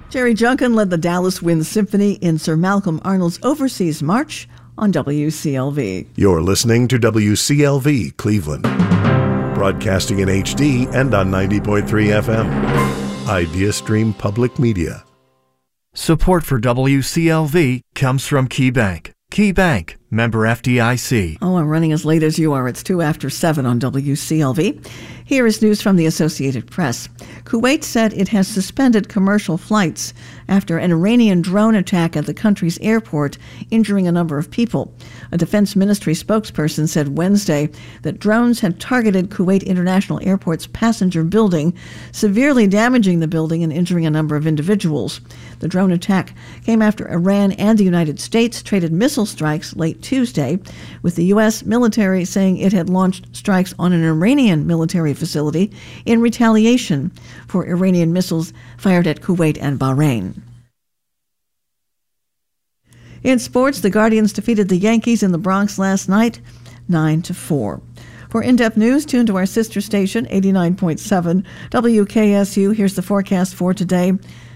Jerry Junkin led the Dallas Wind Symphony in Sir Malcolm Arnold's Overseas March on WCLV. You're listening to WCLV Cleveland, broadcasting in HD and on 90.3 FM. IdeaStream Public Media. Support for WCLV comes from KeyBank. KeyBank, member FDIC. Oh, I'm running as late as you are. It's 2 after 7 on WCLV. Here is news from the Associated Press. Kuwait said it has suspended commercial flights after an Iranian drone attack at the country's airport, injuring a number of people. A defense ministry spokesperson said Wednesday that drones had targeted Kuwait International Airport's passenger building, severely damaging the building and injuring a number of individuals. The drone attack came after Iran and the United States traded missile strikes late Tuesday, with the U.S. military saying it had launched strikes on an Iranian military facility in retaliation for Iranian missiles fired at Kuwait and Bahrain. In sports, the Guardians defeated the Yankees in the Bronx last night, 9-4. For in-depth news, tune to our sister station, 89.7 WKSU. Here's the forecast for today.